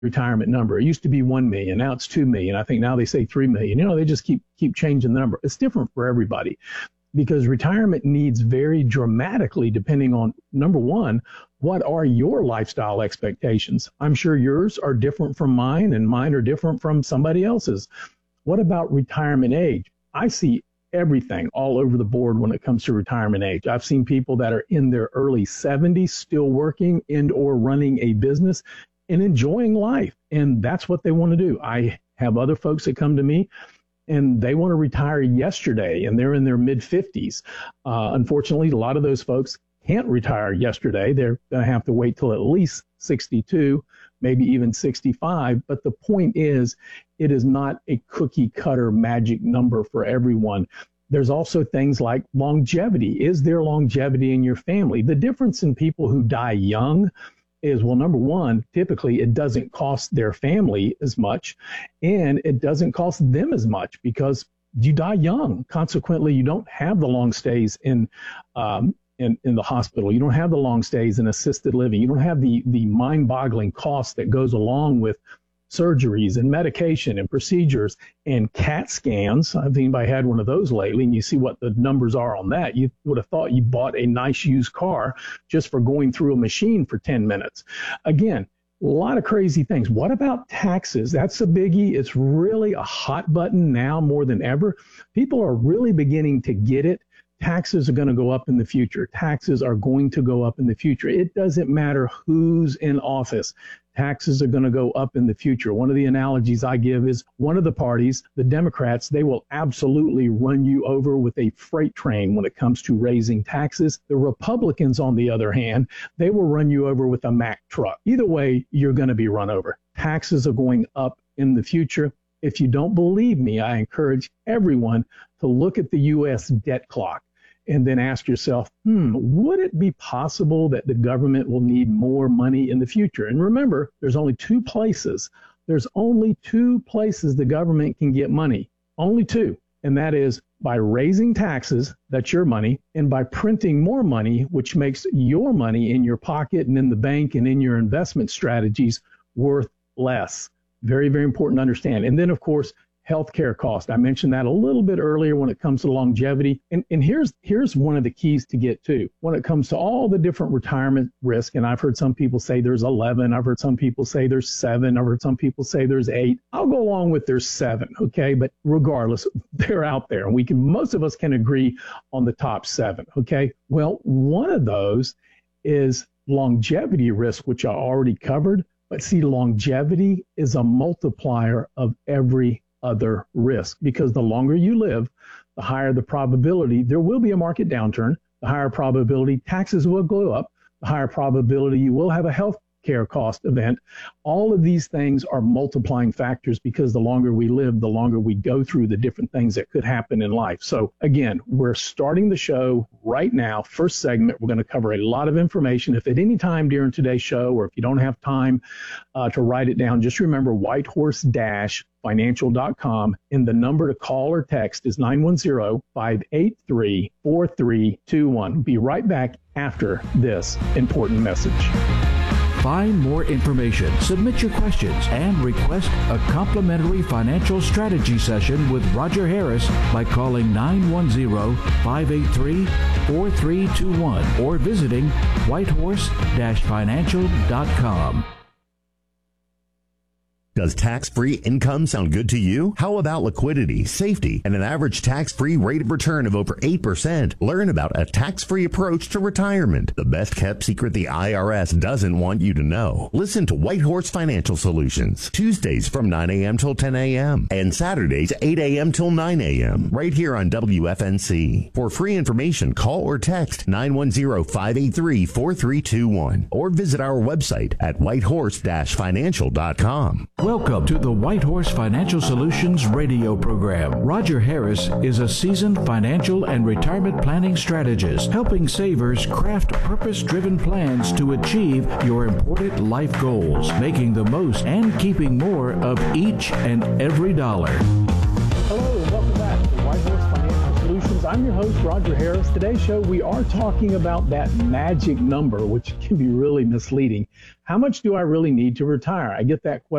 retirement number. It used to be 1 million. Now it's 2 million. I think now they say 3 million. They just keep changing the number. It's different for everybody because retirement needs vary dramatically depending on, number one, what are your lifestyle expectations? I'm sure yours are different from mine and mine are different from somebody else's. What about retirement age? I see everything all over the board when it comes to retirement age. I've seen people that are in their early 70s still working and or running a business and enjoying life. And that's what they want to do. I have other folks that come to me and they want to retire yesterday and they're in their mid 50s. Unfortunately, a lot of those folks can't retire yesterday. They're going to have to wait till at least 62, maybe even 65. But the point is, it is not a cookie cutter magic number for everyone. There's also things like longevity. Is there longevity in your family? The difference in people who die young is, well, number one, typically it doesn't cost their family as much, and it doesn't cost them as much because you die young. Consequently, you don't have the long stays in the hospital. You don't have the long stays in assisted living. You don't have the mind-boggling cost that goes along with surgeries and medication and procedures and CAT scans. I think anybody had one of those lately, and you see what the numbers are on that. You would have thought you bought a nice used car just for going through a machine for 10 minutes. Again, a lot of crazy things. What about taxes? That's a biggie. It's really a hot button now more than ever. People are really beginning to get it. Taxes are going to go up in the future. Taxes are going to go up in the future. It doesn't matter who's in office. Taxes are going to go up in the future. One of the analogies I give is one of the parties, the Democrats, they will absolutely run you over with a freight train when it comes to raising taxes. The Republicans, on the other hand, they will run you over with a Mack truck. Either way, you're going to be run over. Taxes are going up in the future. If you don't believe me, I encourage everyone to look at the U.S. debt clock and then ask yourself, would it be possible that the government will need more money in the future? And remember, there's only two places. There's only two places the government can get money. Only two. And that is by raising taxes, that's your money, and by printing more money, which makes your money in your pocket and in the bank and in your investment strategies worth less. Very, very important to understand. And then, of course, healthcare cost. I mentioned that a little bit earlier when it comes to longevity. And here's one of the keys to get to. When it comes to all the different retirement risk, and I've heard some people say there's 11. I've heard some people say there's 7. I've heard some people say there's 8. I'll go along with there's 7, okay? But regardless, they're out there. And most of us can agree on the top 7, okay? Well, one of those is longevity risk, which I already covered. But see, longevity is a multiplier of every other risk, because the longer you live, the higher the probability there will be a market downturn, the higher probability taxes will go up, the higher probability you will have a health care cost event. All of these things are multiplying factors because the longer we live, the longer we go through the different things that could happen in life. So again, we're starting the show right now. First segment, we're going to cover a lot of information. If at any time during today's show, or if you don't have time to write it down, just remember whitehorse-financial.com, and the number to call or text is 910-583-4321. Be right back after this important message. Find more information, submit your questions, and request a complimentary financial strategy session with Roger Harris by calling 910-583-4321 or visiting whitehorse-financial.com. Does tax-free income sound good to you? How about liquidity, safety, and an average tax-free rate of return of over 8%? Learn about a tax-free approach to retirement, the best-kept secret the IRS doesn't want you to know. Listen to White Horse Financial Solutions, Tuesdays from 9 a.m. till 10 a.m. and Saturdays 8 a.m. till 9 a.m. right here on WFNC. For free information, call or text 910-583-4321 or visit our website at whitehorse-financial.com. Welcome to the White Horse Financial Solutions radio program. Roger Harris is a seasoned financial and retirement planning strategist, helping savers craft purpose-driven plans to achieve your important life goals, making the most and keeping more of each and every dollar. Hello, and welcome back to White Horse Financial Solutions. I'm your host, Roger Harris. Today's show, we are talking about that magic number, which can be really misleading. How much do I really need to retire? I get that question